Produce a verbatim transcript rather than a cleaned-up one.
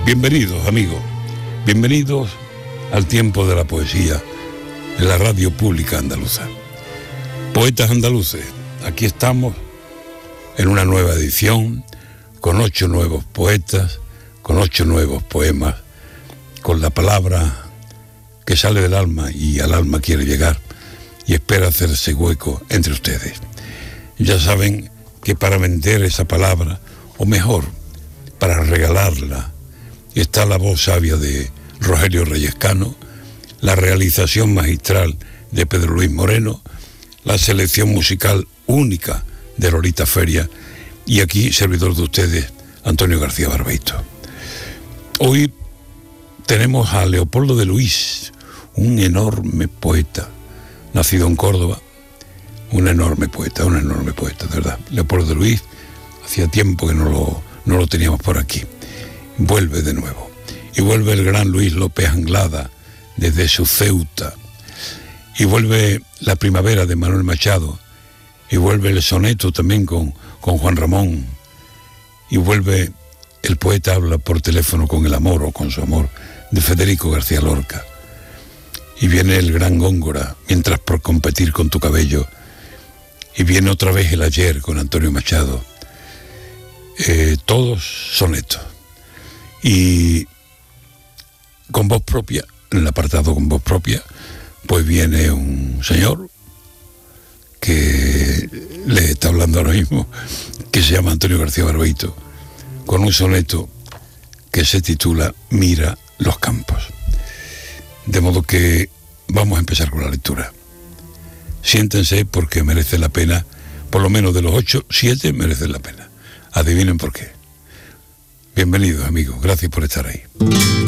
Bienvenidos, amigos, bienvenidos al tiempo de la poesía en la radio pública andaluza. Poetas andaluces, aquí estamos en una nueva edición, con ocho nuevos poetas, con ocho nuevos poemas, con la palabra que sale del alma y al alma quiere llegar y espera hacerse hueco entre ustedes. Ya saben que para vender esa palabra, o mejor, para regalarla, está la voz sabia de Rogelio Reyescano, la realización magistral de Pedro Luis Moreno, la selección musical única de Lolita Feria y aquí, servidor de ustedes, Antonio García Barbeito. Hoy tenemos a Leopoldo de Luis, un enorme poeta, nacido en Córdoba, un enorme poeta, un enorme poeta, de verdad. Leopoldo de Luis, hacía tiempo que no lo, no lo teníamos por aquí. Vuelve de nuevo. Y vuelve el gran Luis López Anglada, desde su Ceuta. Y vuelve la primavera de Manuel Machado. Y vuelve el soneto también con, con Juan Ramón. Y vuelve el poeta habla por teléfono con el amor o con su amor, de Federico García Lorca. Y viene el gran Góngora, mientras por competir con tu cabello. Y viene otra vez el ayer con Antonio Machado. Eh, todos sonetos. Y con voz propia, en el apartado con voz propia, pues viene un señor que le está hablando ahora mismo, que se llama Antonio García Barbeito, con un soneto que se titula Mira los campos. De modo que vamos a empezar con la lectura. Siéntense porque merece la pena, por lo menos de los ocho, siete merecen la pena. Adivinen por qué. Bienvenidos, amigos, gracias por estar ahí.